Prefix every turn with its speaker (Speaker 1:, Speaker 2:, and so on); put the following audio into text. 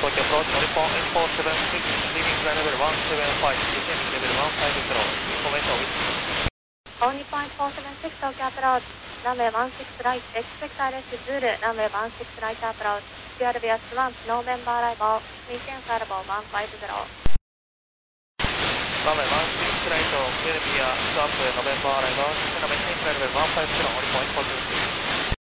Speaker 1: Tokyo approach, Moripon 8476, leaving flight level 175, descending level 150, information with
Speaker 2: All Nippon 8476 Tokyo approach, runway 16 right, expect ILS Zulu, runway 16 right approach, QRBS 1, November arrival, maintain flight level 150.
Speaker 1: Runway 16 right, QRBS 2 November arrival, maintain flight level 150, Moripon 8476.